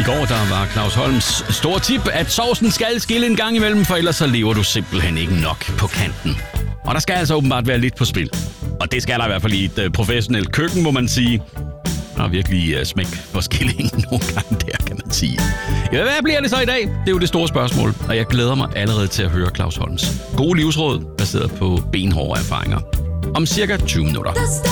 I går der var Claus Holms store tip, at sovsen skal skille en gang imellem, for ellers så lever du simpelthen ikke nok på kanten. Og der skal altså åbenbart være lidt på spil. Og det skal der i hvert fald i et professionelt køkken, må man sige. Der er virkelig smæk for skillingen nogle gange der, kan man sige. Ja, hvad bliver det så i dag? Det er jo det store spørgsmål, og jeg glæder mig allerede til at høre Claus Holms gode livsråd, baseret på benhårde erfaringer. Om cirka 20 minutter.